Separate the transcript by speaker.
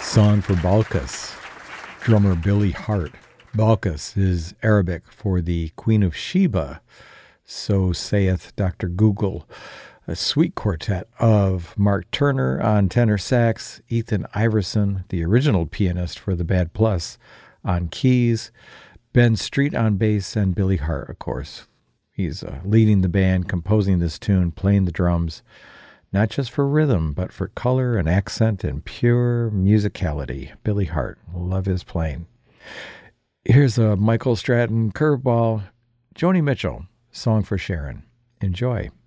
Speaker 1: Song for Balkis, drummer Billy Hart. Balkis is Arabic for the Queen of Sheba, so saith Dr. Google. A sweet quartet of Mark Turner on tenor sax, Ethan Iverson, the original pianist for the Bad Plus, on keys, Ben Street on bass, and Billy Hart, of course. He's leading the band, composing this tune, playing the drums, not just for rhythm, but for color and accent and pure musicality. Billy Hart, love his playing. Here's a Michael Stratton curveball, Joni Mitchell, Song for Sharon. Enjoy.